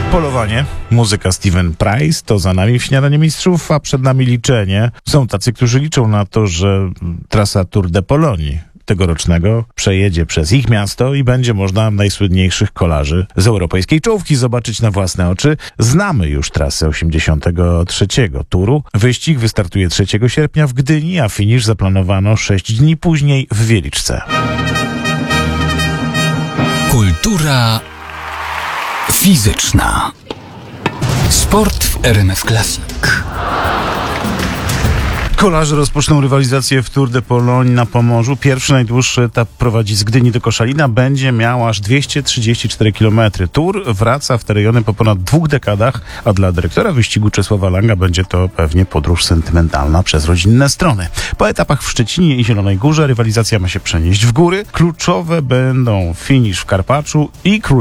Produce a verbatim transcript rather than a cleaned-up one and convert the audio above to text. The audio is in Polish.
Polowanie, muzyka Steven Price, to za nami Śniadanie Mistrzów, a przed nami liczenie. Są tacy, którzy liczą na to, że trasa Tour de Pologne tegorocznego przejedzie przez ich miasto i będzie można najsłynniejszych kolarzy z europejskiej czołówki zobaczyć na własne oczy. Znamy już trasę osiemdziesiątego trzeciego turu. Wyścig wystartuje trzeciego sierpnia w Gdyni, a finisz zaplanowano sześć dni później w Wieliczce. Kultura fizyczna. Sport w R M F Classic. Kolarze rozpoczną rywalizację w Tour de Pologne na Pomorzu. Pierwszy, najdłuższy etap prowadzi z Gdyni do Koszalina. Będzie miał aż dwieście trzydzieści cztery kilometry. Tour wraca w te rejony po ponad dwóch dekadach, a dla dyrektora wyścigu Czesława Langa będzie to pewnie podróż sentymentalna przez rodzinne strony. Po etapach w Szczecinie i Zielonej Górze rywalizacja ma się przenieść w góry. Kluczowe będą finisz w Karpaczu i Król